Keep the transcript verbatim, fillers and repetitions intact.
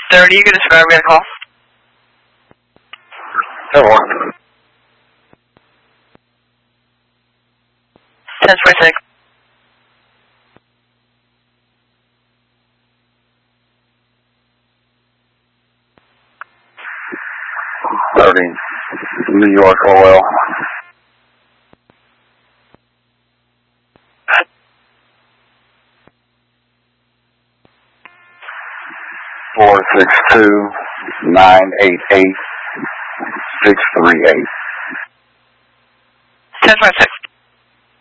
thirty, you can describe me a call. Hello. ten twenty-six. thirty, New York O L. four six two, nine eight eight, six three eight. ten twenty-six.